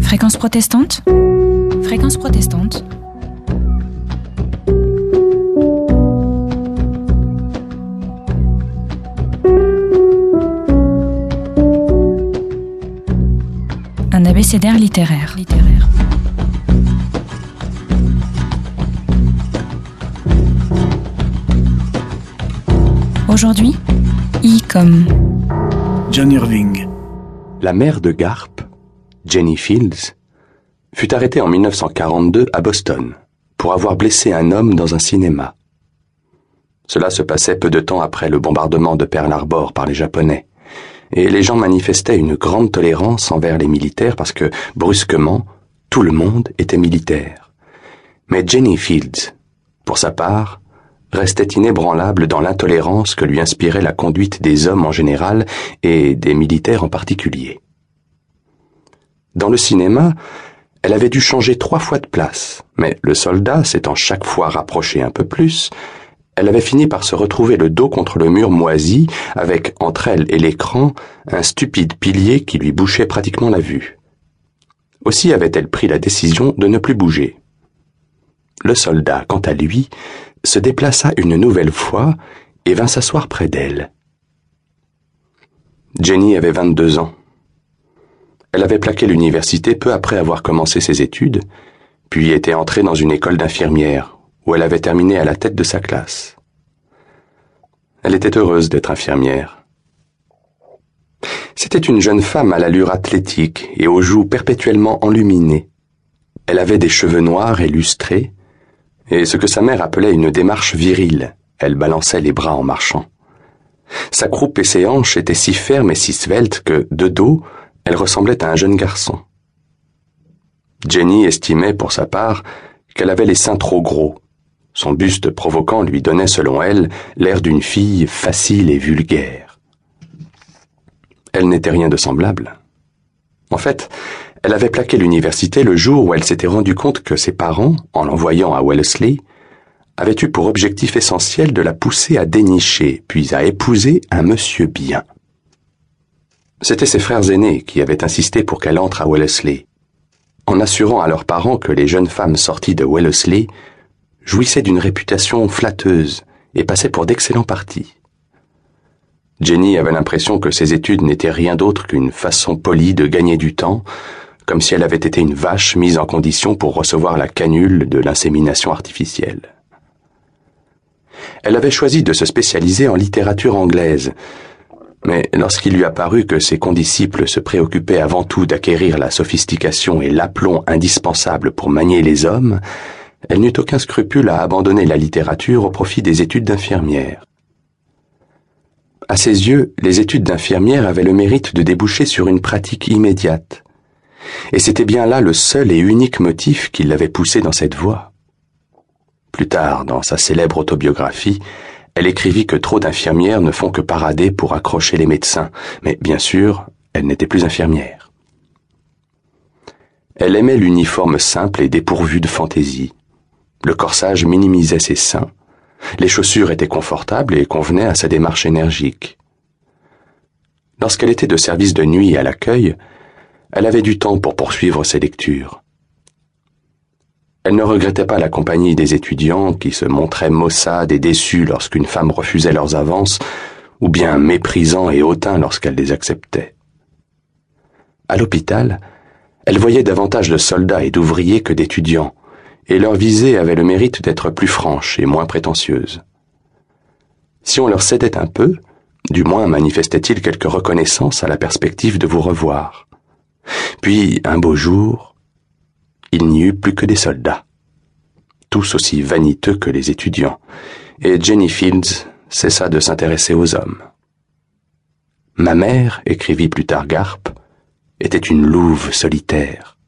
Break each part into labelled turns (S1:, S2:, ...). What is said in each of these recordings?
S1: Fréquence protestante. Fréquence protestante. Un abécédaire littéraire. Aujourd'hui, I comme
S2: John Irving.
S3: La mère de Garp, Jenny Fields, fut arrêtée en 1942 à Boston pour avoir blessé un homme dans un cinéma. Cela se passait peu de temps après le bombardement de Pearl Harbor par les Japonais, et les gens manifestaient une grande tolérance envers les militaires parce que, brusquement, tout le monde était militaire. Mais Jenny Fields, pour sa part, restait inébranlable dans l'intolérance que lui inspirait la conduite des hommes en général et des militaires en particulier. Dans le cinéma, elle avait dû changer 3 fois de place, mais le soldat s'étant chaque fois rapproché un peu plus, elle avait fini par se retrouver le dos contre le mur moisi, avec, entre elle et l'écran, un stupide pilier qui lui bouchait pratiquement la vue. Aussi avait-elle pris la décision de ne plus bouger. Le soldat, quant à lui, se déplaça une nouvelle fois et vint s'asseoir près d'elle. Jenny avait 22 ans. Elle avait plaqué l'université peu après avoir commencé ses études, puis était entrée dans une école d'infirmière, où elle avait terminé à la tête de sa classe. Elle était heureuse d'être infirmière. C'était une jeune femme à l'allure athlétique et aux joues perpétuellement enluminées. Elle avait des cheveux noirs et lustrés, et ce que sa mère appelait une démarche virile. Elle balançait les bras en marchant. Sa croupe et ses hanches étaient si fermes et si sveltes que, de dos, elle ressemblait à un jeune garçon. Jenny estimait, pour sa part, qu'elle avait les seins trop gros. Son buste provoquant lui donnait, selon elle, l'air d'une fille facile et vulgaire. Elle n'était rien de semblable. En fait, elle avait plaqué l'université le jour où elle s'était rendue compte que ses parents, en l'envoyant à Wellesley, avaient eu pour objectif essentiel de la pousser à dénicher, puis à épouser un monsieur bien. C'étaient ses frères aînés qui avaient insisté pour qu'elle entre à Wellesley, en assurant à leurs parents que les jeunes femmes sorties de Wellesley jouissaient d'une réputation flatteuse et passaient pour d'excellents partis. Jenny avait l'impression que ses études n'étaient rien d'autre qu'une façon polie de gagner du temps, comme si elle avait été une vache mise en condition pour recevoir la canule de l'insémination artificielle. Elle avait choisi de se spécialiser en littérature anglaise, mais lorsqu'il lui apparut que ses condisciples se préoccupaient avant tout d'acquérir la sophistication et l'aplomb indispensables pour manier les hommes, elle n'eut aucun scrupule à abandonner la littérature au profit des études d'infirmière. À ses yeux, les études d'infirmière avaient le mérite de déboucher sur une pratique immédiate. Et c'était bien là le seul et unique motif qui l'avait poussée dans cette voie. Plus tard, dans sa célèbre autobiographie, elle écrivit que trop d'infirmières ne font que parader pour accrocher les médecins, mais bien sûr, elle n'était plus infirmière. Elle aimait l'uniforme simple et dépourvu de fantaisie. Le corsage minimisait ses seins. Les chaussures étaient confortables et convenaient à sa démarche énergique. Lorsqu'elle était de service de nuit à l'accueil, elle avait du temps pour poursuivre ses lectures. Elle ne regrettait pas la compagnie des étudiants qui se montraient maussades et déçus lorsqu'une femme refusait leurs avances, ou bien méprisants et hautains lorsqu'elle les acceptait. À l'hôpital, elle voyait davantage de soldats et d'ouvriers que d'étudiants, et leur visée avait le mérite d'être plus franche et moins prétentieuse. Si on leur cédait un peu, du moins manifestait-il quelque reconnaissance à la perspective de vous revoir. Puis, un beau jour, il n'y eut plus que des soldats, tous aussi vaniteux que les étudiants, et Jenny Fields cessa de s'intéresser aux hommes. Ma mère, écrivit plus tard Garp, était une louve solitaire.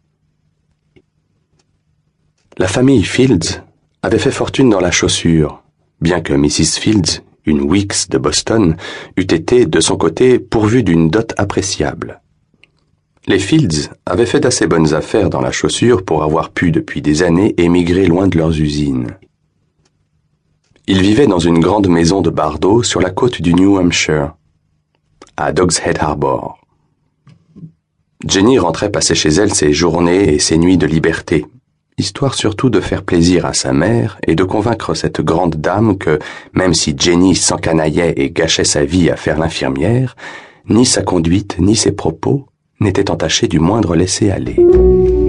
S3: La famille Fields avait fait fortune dans la chaussure, bien que Mrs. Fields, une Weeks de Boston, eût été, de son côté, pourvue d'une dot appréciable. Les Fields avaient fait d'assez bonnes affaires dans la chaussure pour avoir pu, depuis des années, émigrer loin de leurs usines. Ils vivaient dans une grande maison de Bardo sur la côte du New Hampshire, à Dogs Head Harbor. Jenny rentrait passer chez elle ses journées et ses nuits de liberté, histoire surtout de faire plaisir à sa mère et de convaincre cette grande dame que, même si Jenny s'encanaillait et gâchait sa vie à faire l'infirmière, ni sa conduite ni ses propos n'étaient entachés du moindre laisser-aller.